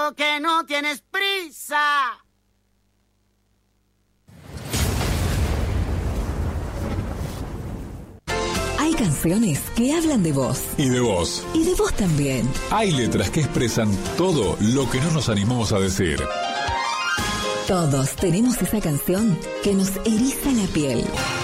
Veo que no tienes prisa. Hay canciones que hablan de vos. Y de vos. Y de vos también. Hay letras que expresan todo lo que no nos animamos a decir. Todos tenemos esa canción que nos eriza la piel.